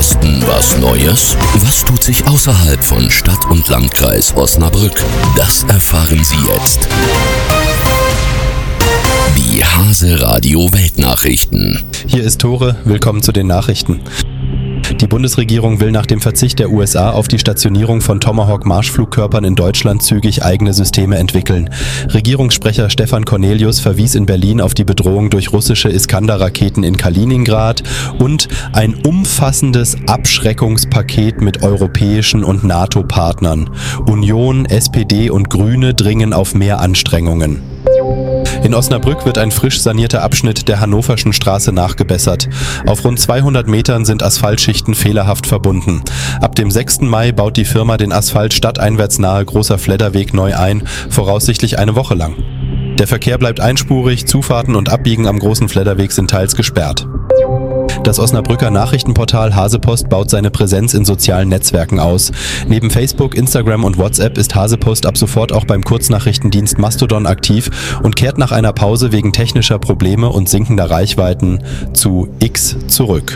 Westen was Neues? Was tut sich außerhalb von Stadt und Landkreis Osnabrück? Das erfahren Sie jetzt. Die Hase Radio Weltnachrichten. Hier ist Tore, willkommen zu den Nachrichten. Die Bundesregierung will nach dem Verzicht der USA auf die Stationierung von Tomahawk-Marschflugkörpern in Deutschland zügig eigene Systeme entwickeln. Regierungssprecher Stefan Cornelius verwies in Berlin auf die Bedrohung durch russische Iskander-Raketen in Kaliningrad und ein umfassendes Abschreckungspaket mit europäischen und NATO-Partnern. Union, SPD und Grüne dringen auf mehr Anstrengungen. In Osnabrück wird ein frisch sanierter Abschnitt der Hannoverschen Straße nachgebessert. Auf rund 200 Metern sind Asphaltschichten fehlerhaft verbunden. Ab dem 6. Mai baut die Firma den Asphalt stadteinwärts nahe Großer Fledderweg neu ein, voraussichtlich eine Woche lang. Der Verkehr bleibt einspurig, Zufahrten und Abbiegen am Großen Fledderweg sind teils gesperrt. Das Osnabrücker Nachrichtenportal Hasepost baut seine Präsenz in sozialen Netzwerken aus. Neben Facebook, Instagram und WhatsApp ist Hasepost ab sofort auch beim Kurznachrichtendienst Mastodon aktiv und kehrt nach einer Pause wegen technischer Probleme und sinkender Reichweiten zu X zurück.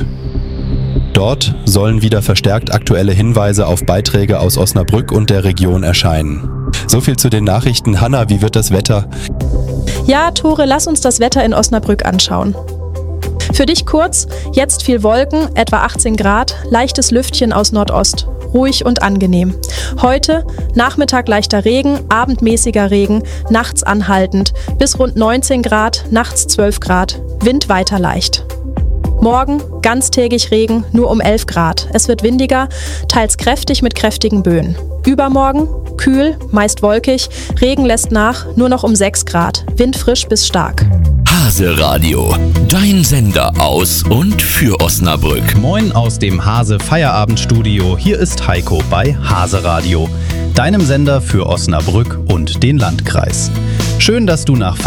Dort sollen wieder verstärkt aktuelle Hinweise auf Beiträge aus Osnabrück und der Region erscheinen. So viel zu den Nachrichten. Hanna, wie wird das Wetter? Ja, Tore, lass uns das Wetter in Osnabrück anschauen. Für dich kurz, jetzt viel Wolken, etwa 18 Grad, leichtes Lüftchen aus Nordost. Ruhig und angenehm. Heute Nachmittag leichter Regen, abendmäßiger Regen, nachts anhaltend, bis rund 19 Grad, nachts 12 Grad, Wind weiter leicht. Morgen ganztägig Regen, nur um 11 Grad. Es wird windiger, teils kräftig mit kräftigen Böen. Übermorgen kühl, meist wolkig, Regen lässt nach, nur noch um 6 Grad, Wind frisch bis stark. Hase Radio, dein Sender aus und für Osnabrück. Moin aus dem Hase Feierabendstudio. Hier ist Heiko bei Hase Radio, deinem Sender für Osnabrück und den Landkreis. Schön, dass du nach